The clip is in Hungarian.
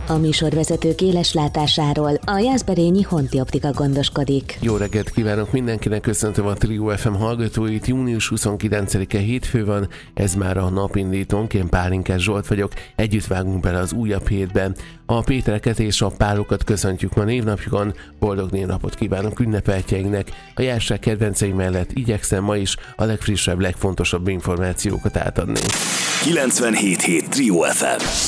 A műsorvezetők éles látásáról a Jászberényi Honti Optika gondoskodik. Jó reggelt kívánok mindenkinek, köszöntöm a Trio FM hallgatóit. Június 29-e hétfő van, ez már a napindítónk, én Pálinkás Zsolt vagyok, együtt vágunk bele az újabb hétben. A Pétereket és a Pálokat köszöntjük ma névnapjukon, boldog névnapot kívánunk ünnepeltjeinknek. A járság kedvencei mellett igyekszem ma is a legfrissebb, legfontosabb információkat átadni. 97.7 Trio FM.